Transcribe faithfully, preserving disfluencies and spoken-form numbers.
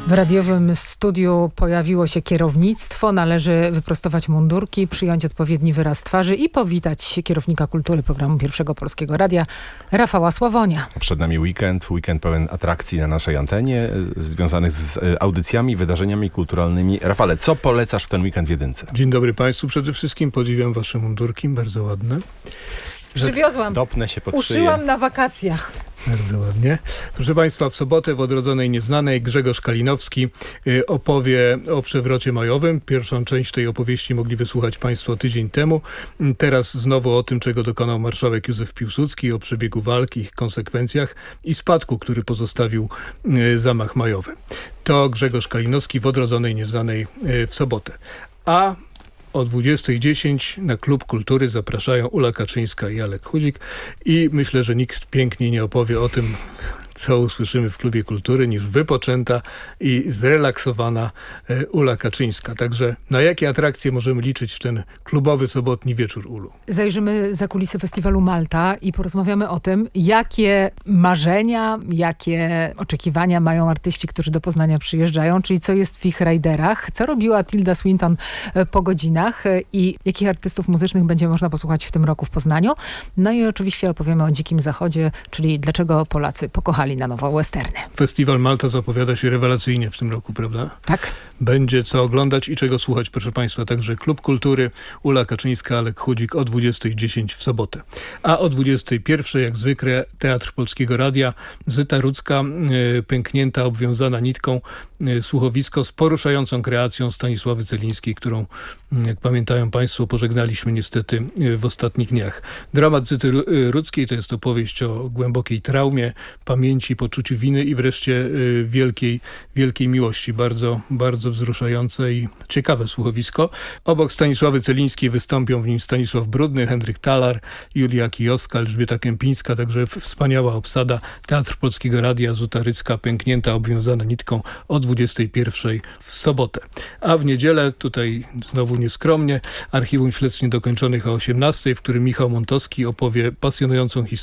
W radiowym studiu pojawiło się kierownictwo. Należy wyprostować mundurki, przyjąć odpowiedni wyraz twarzy i powitać kierownika kultury programu Pierwszego Polskiego Radia, Rafała Sławonia. Przed nami weekend, weekend pełen atrakcji na naszej antenie, związanych z audycjami, wydarzeniami kulturalnymi. Rafale, co polecasz w ten weekend w Jedynce? Dzień dobry Państwu. Przede wszystkim podziwiam wasze mundurki, bardzo ładne. Przywiozłam. Dopnę się pod Uszyłam szyję. na wakacjach. Bardzo ładnie. Proszę Państwa, w sobotę w Odrodzonej Nieznanej Grzegorz Kalinowski y, opowie o przewrocie majowym. Pierwszą część tej opowieści mogli wysłuchać Państwo tydzień temu. Y, Teraz znowu o tym, czego dokonał marszałek Józef Piłsudski, o przebiegu walki, ich konsekwencjach i spadku, który pozostawił y, zamach majowy. To Grzegorz Kalinowski w Odrodzonej Nieznanej y, w sobotę. A o dwudziestej dziesięć na Klub Kultury zapraszają Ula Kaczyńska i Alek Chudzik i myślę, że nikt piękniej nie opowie o tym, co usłyszymy w Klubie Kultury, niż wypoczęta i zrelaksowana Ula Kaczyńska. Także na jakie atrakcje możemy liczyć w ten klubowy sobotni wieczór, Ulu? Zajrzymy za kulisy festiwalu Malta i porozmawiamy o tym, jakie marzenia, jakie oczekiwania mają artyści, którzy do Poznania przyjeżdżają, czyli co jest w ich rajderach, co robiła Tilda Swinton po godzinach i jakich artystów muzycznych będzie można posłuchać w tym roku w Poznaniu. No i oczywiście opowiemy o Dzikim Zachodzie, czyli dlaczego Polacy pokochali na nowo westerny. Festiwal Malta zapowiada się rewelacyjnie w tym roku, prawda? Tak. Będzie co oglądać i czego słuchać, proszę Państwa. Także Klub Kultury, Ula Kaczyńska, Alek Chudzik o dwudziestej dziesięć w sobotę. A o dwudziestej pierwszej, jak zwykle, Teatr Polskiego Radia, Zyta Rudzka, y, pęknięta, obwiązana nitką, y, słuchowisko z poruszającą kreacją Stanisławy Celińskiej, którą, y, jak pamiętają Państwo, pożegnaliśmy niestety y, w ostatnich dniach. Dramat Zyty Rudzkiej to jest opowieść o głębokiej traumie, pamięci, poczuciu winy i wreszcie y, wielkiej, wielkiej miłości. Bardzo, bardzo wzruszające i ciekawe słuchowisko. Obok Stanisławy Celińskiej wystąpią w nim Stanisław Brudny, Henryk Talar, Julia Kijowska, Elżbieta Kępińska, także wspaniała obsada. Teatr Polskiego Radia, Zyta Rudzka, pęknięta, obwiązana nitką o dwudziestej pierwszej w sobotę. A w niedzielę, tutaj znowu nieskromnie, Archiwum Śledztw Niedokończonych o osiemnastej, w którym Michał Montowski opowie pasjonującą historię